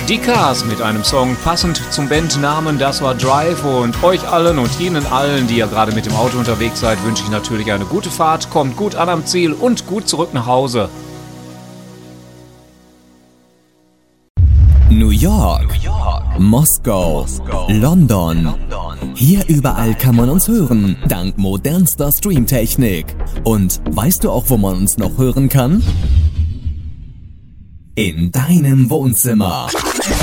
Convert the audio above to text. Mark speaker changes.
Speaker 1: Die Cars mit einem Song passend zum Bandnamen, das war Drive, und euch allen und Ihnen allen, die ja gerade mit dem Auto unterwegs seid, wünsche ich natürlich eine gute Fahrt, kommt gut an am Ziel und gut zurück nach Hause.
Speaker 2: New York, Moskau, London. Hier überall kann man uns hören, dank modernster Streamtechnik. Und weißt du auch, wo man uns noch hören kann? In deinem Wohnzimmer.